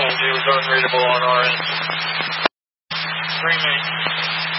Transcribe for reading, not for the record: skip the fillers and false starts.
told you was unreadable on our end. 3 main.